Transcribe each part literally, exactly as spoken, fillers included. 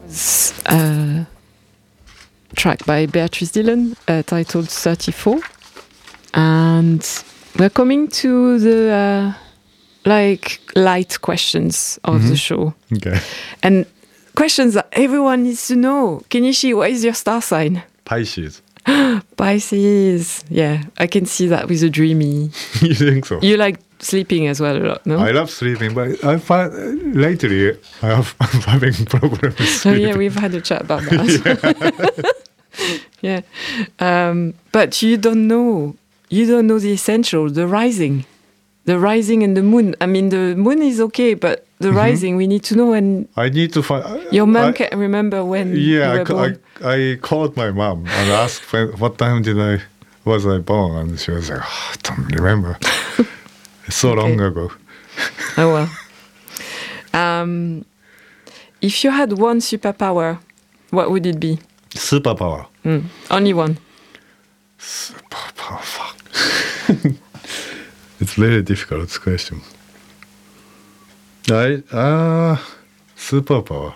uh, track by Beatrice Dillon uh, titled thirty-four. And we're coming to the uh, like light questions of Mm-hmm. the show. Okay. And questions that everyone needs to know. Kenichi, what is your star sign? Pisces. Pisces. Yeah, I can see that with a dreamy. You think so? You like sleeping as well a lot, no? I love sleeping, but I find uh, lately I have, I'm having problems with So sleeping. yeah, we've had a chat about that. Yeah. Um, but you don't know. You don't know the essential, the rising. The rising and the moon. I mean, the moon is okay, but the Mm-hmm. rising, we need to know. And I need to find. your mom I, can't remember when Yeah, you were I, ca- born. I, I called my mom and asked when, what time did I was I born, and she was like, oh, I don't remember. It's so long Okay. ago. Oh, well. Um, if you had one superpower, what would it be? Superpower. Mm, only one. Superpower. Fuck. It's very difficult question. I uh superpower.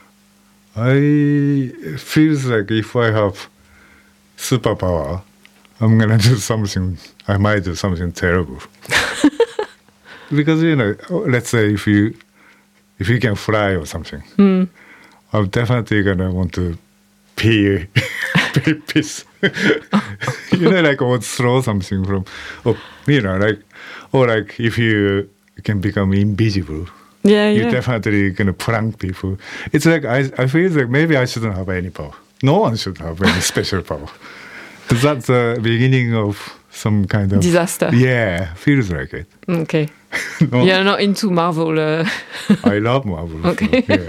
I feels like if I have superpower, I'm gonna do something. I might do something terrible. Because you know, let's say if you if you can fly or something, Mm. I'm definitely gonna want to pee, pee piss. You know, like I would throw something from, or you know, like, or like if you can become invisible, Yeah, you're yeah. definitely gonna prank people. It's like I, I feel like maybe I shouldn't have any power. No one should have any special power. That's the beginning of some kind of Disaster. Yeah, feels like it. Okay. No? You're not into Marvel. Uh, I love Marvel. so, Okay. yeah.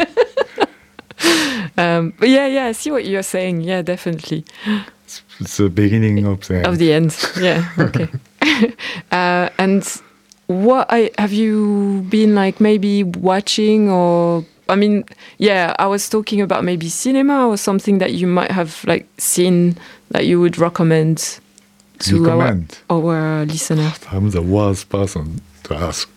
um, but yeah, yeah, I see what you're saying. Yeah, definitely. It's the beginning of the Of the end. Yeah, okay. uh, and what I have you been like maybe watching or I mean, yeah, I was talking about maybe cinema or something that you might have like seen that you would recommend to Recommend? our, our listeners. I'm the worst person to ask.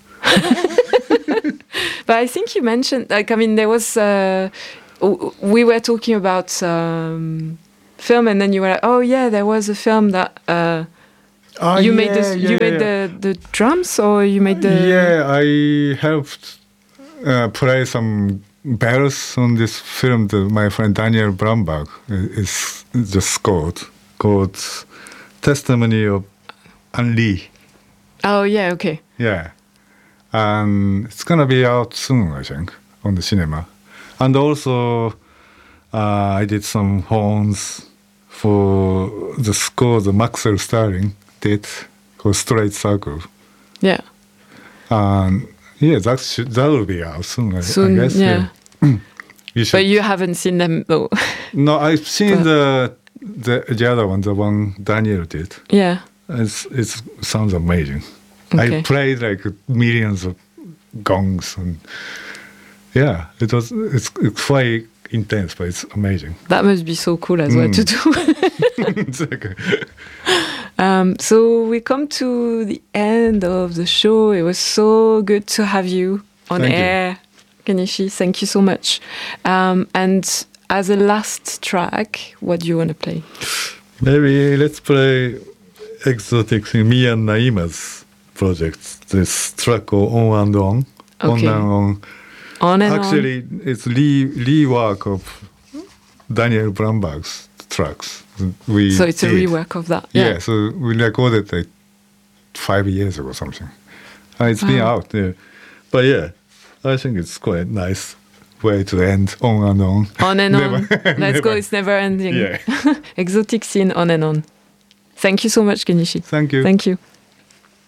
But I think you mentioned, like, I mean, there was, uh, w- we were talking about um, film, and then you were like, oh yeah, there was a film that uh, Ah, you yeah, made the yeah, you made yeah. the, the drums, or you made the Yeah, I helped uh, play some bells on this film that my friend Daniel Bromberg is just scored, called Testimony of Henri. Oh yeah, okay. Yeah. And it's gonna be out soon, I think, on the cinema. And also, uh, I did some horns for the score the Maxwell Starling did called Straight Circle. Yeah. And yeah, that should, that will be out soon, I, Soon, I guess. yeah. You should. But you haven't seen them though. No, I've seen But- the, the the other one, the one Daniel did. Yeah. It's it sounds amazing. Okay. I played like millions of gongs and yeah, it was it's, it's quite intense, but it's amazing. That must be so cool as well Mm. to do. It's like a- Um, so we come to the end of the show. It was so good to have you on Thank you. air, Kenichi. Thank you so much. Um, and as a last track, what do you want to play? maybe let's play exotic thing, me and Naima's project. This track called On and On. Okay. On and On. On and Actually, it's re rework of Daniel Bromberg's tracks. We on. So it's a did. rework of that. Yeah, so we recorded like five years ago or something. Uh, it's been Wow. out, yeah. But yeah, I think it's quite nice way to end On and On. On and on. Never- Let's go. never. It's never ending. Yeah. Exotic scene on and on. Thank you so much, Kenichi. Thank you. Thank you.